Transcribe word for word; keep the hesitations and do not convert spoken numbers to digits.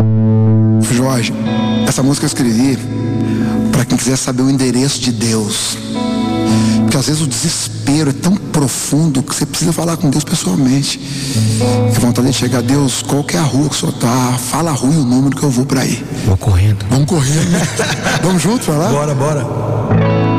Jorge, essa música eu escrevi para quem quiser saber o endereço de Deus. Porque às vezes o desespero é tão profundo que você precisa falar com Deus pessoalmente. Que vontade de chegar a Deus, qual que é a rua que o senhor tá? Fala a rua e o número que eu vou para aí. Vou correndo. Vamos correndo. Vamos juntos pra lá? Bora, bora.